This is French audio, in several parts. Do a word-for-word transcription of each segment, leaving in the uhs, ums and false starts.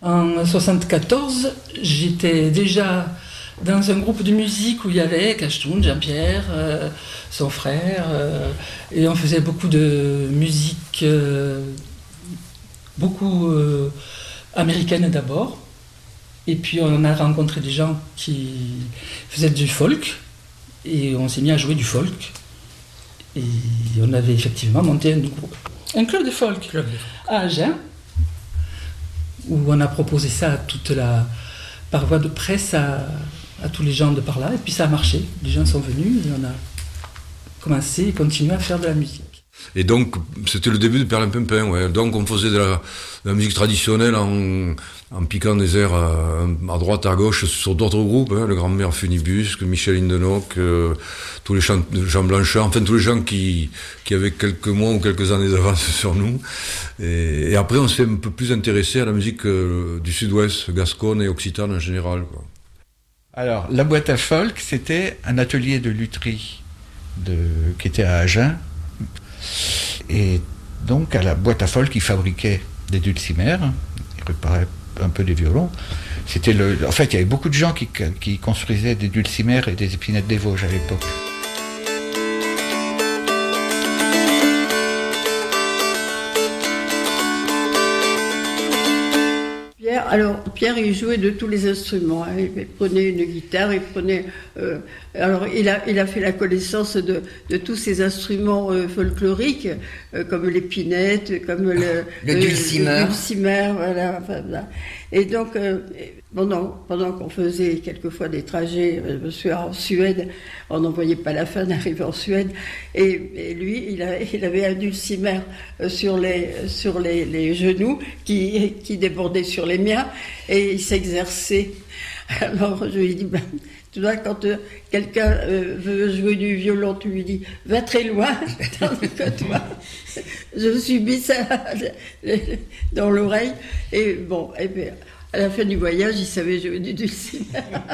En soixante-quatorze, j'étais déjà dans un groupe de musique où il y avait Cacheton, Jean-Pierre, euh, son frère, euh, et on faisait beaucoup de musique, euh, beaucoup euh, américaine d'abord. Et puis on a rencontré des gens qui faisaient du folk, et on s'est mis à jouer du folk. Et on avait effectivement monté un groupe, un club de folk, club de folk. À Agen, où on a proposé ça à toute la, par voie de presse à, à tous les gens de par là, et puis ça a marché. Les gens sont venus et on a commencé et continué à faire de la musique. Et donc, c'était le début de Perlimpinpin, ouais. Donc, on faisait de la, de la musique traditionnelle en, en piquant des airs à, à droite, à gauche sur d'autres groupes, hein, le Grand-Mère Funibus, Michel Indenoc, euh, tous les chants, Jean Blanchard, enfin tous les gens qui, qui avaient quelques mois ou quelques années d'avance sur nous. Et, et après, on s'est un peu plus intéressé à la musique euh, du Sud-Ouest, gasconne et occitane en général, quoi. Alors, la boîte à folk, c'était un atelier de lutherie de, qui était à Agen. Et donc, à la boîte à folk, ils fabriquaient des dulcimers, ils réparaient un peu des violons. C'était le, en fait, il y avait beaucoup de gens qui, qui construisaient des dulcimers et des épinettes des Vosges à l'époque. Pierre, alors Pierre, il jouait de tous les instruments. Hein. Il prenait une guitare, il prenait. Euh, alors il a, il a fait la connaissance de, de tous ces instruments euh, folkloriques, euh, comme l'épinette, comme le, le euh, dulcimer. Le dulcimer, voilà, enfin, voilà. Et donc euh, pendant pendant qu'on faisait quelquefois des trajets, je me souviens en Suède, on n'en voyait pas la fin d'arriver en Suède. Et, et lui, il, a, il avait un dulcimer sur les sur les, les genoux qui qui débordait sur les miens, et il s'exerçait. Alors je lui dis, ben, tu vois, quand euh, quelqu'un euh, veut jouer du violon, tu lui dis, va très loin, tandis que toi, je subis ça dans l'oreille. Et bon, et bien, à la fin du voyage, il savait jouer du dulcimer.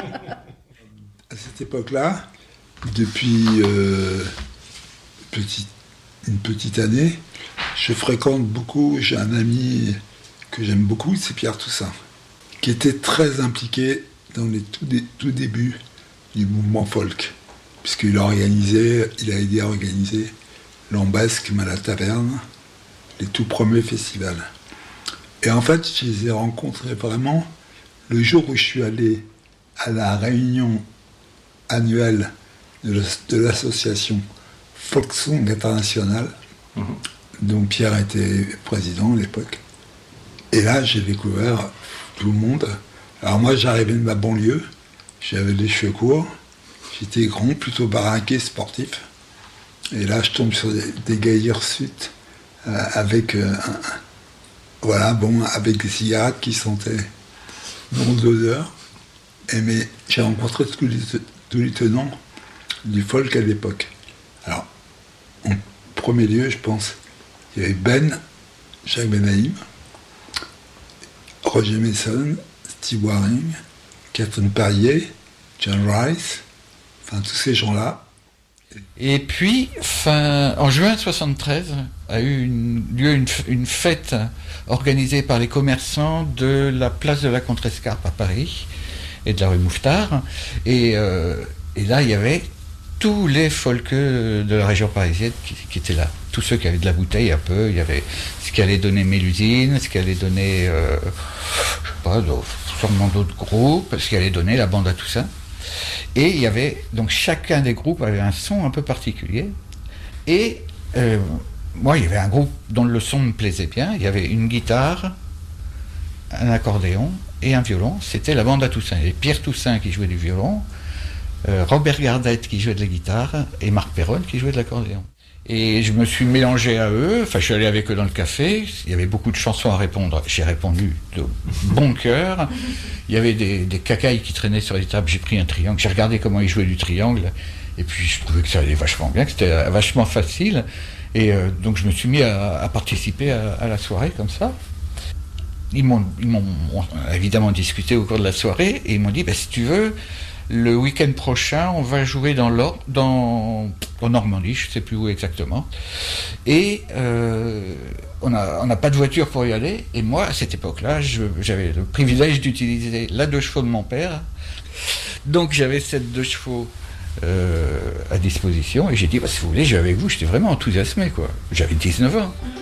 À cette époque-là, depuis euh, petit, une petite année, je fréquente beaucoup, j'ai un ami que j'aime beaucoup, c'est Pierre Toussaint, qui était très impliqué dans les tout, dé, tout débuts du mouvement folk, puisqu'il a organisé, il a aidé à organiser l'Ambasque à la Taverne, les tout premiers festivals. Et en fait, je les ai rencontrés vraiment le jour où je suis allé à la réunion annuelle de l'association Folk Song International, mmh. dont Pierre était président à l'époque. Et là, j'ai découvert tout le monde. Alors moi, j'arrivais de ma banlieue, j'avais les cheveux courts, j'étais grand, plutôt baraqué, sportif. Et là, je tombe sur des, des gars hirsutes euh, avec, euh, un, voilà, bon, avec des cigarettes qui sentaient bon d'odeur. Et mais j'ai rencontré tous les, tous les tenants du folk à l'époque. Alors, en premier lieu, je pense, il y avait Ben, Jacques Benaïm, Roger Mason, Steve Waring, Catherine Perrier, John Rice, enfin tous ces gens-là. Et puis, fin, en juin soixante-treize, a eu une, lieu une, une fête organisée par les commerçants de la place de la Contrescarpe à Paris et de la rue Mouffetard. Et, euh, et là, il y avait tous les folkeux de la région parisienne qui, qui étaient là. Tous ceux qui avaient de la bouteille un peu. Il y avait ce qui allait donner Mélusine, ce qui allait donner, euh, je sais pas, sûrement d'autres groupes, ce qui allait donner la bande à Toussaint. Et il y avait, donc chacun des groupes avait un son un peu particulier. Et euh, moi, il y avait un groupe dont le son me plaisait bien. Il y avait une guitare, un accordéon et un violon. C'était la bande à Toussaint. Il y avait Pierre Toussaint qui jouait du violon, euh, Robert Gardette qui jouait de la guitare et Marc Perronne qui jouait de l'accordéon. Et je me suis mélangé à eux, enfin je suis allé avec eux dans le café, il y avait beaucoup de chansons à répondre, j'ai répondu de bon cœur, il y avait des, des cacailles qui traînaient sur les tables, j'ai pris un triangle, j'ai regardé comment ils jouaient du triangle, et puis je trouvais que ça allait vachement bien, que c'était vachement facile, et euh, donc je me suis mis à, à participer à, à la soirée comme ça. Ils m'ont, ils m'ont évidemment discuté au cours de la soirée, et ils m'ont dit, bah, si tu veux, le week-end prochain, on va jouer dans l'Or, dans en Normandie, je ne sais plus où exactement. Et euh, on n'a on n'a pas de voiture pour y aller. Et moi, à cette époque-là, je- j'avais le privilège d'utiliser la deux chevaux de mon père. Donc j'avais cette deux chevaux euh, à disposition. Et j'ai dit, bah, si vous voulez, je vais avec vous. J'étais vraiment enthousiasmé, quoi. J'avais dix-neuf ans.